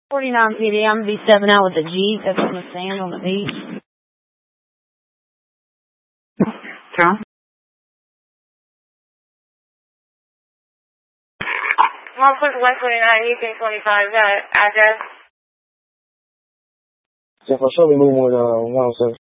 49 PD, I'm gonna be stepping out with the Jeep that's on the sand on the beach. Tom? 149, UK25, address? Yeah, for sure we move more than 107.